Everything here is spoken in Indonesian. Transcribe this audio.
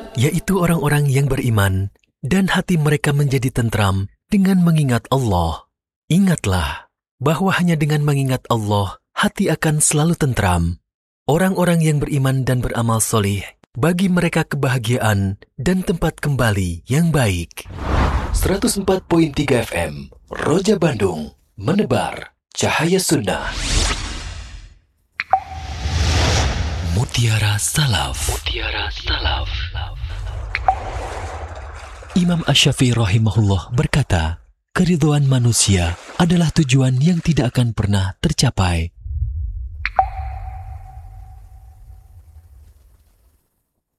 yaitu orang-orang yang beriman dan hati mereka menjadi tentram dengan mengingat Allah. Ingatlah bahwa hanya dengan mengingat Allah, hati akan selalu tentram. Orang-orang yang beriman dan beramal solih, bagi mereka kebahagiaan dan tempat kembali yang baik. 104.3 FM, Roja Bandung, menebar cahaya sunnah. Mutiara Salaf. Mutiara Salaf. Imam Asy-Syafi'i rahimahullah berkata, keridhaan manusia adalah tujuan yang tidak akan pernah tercapai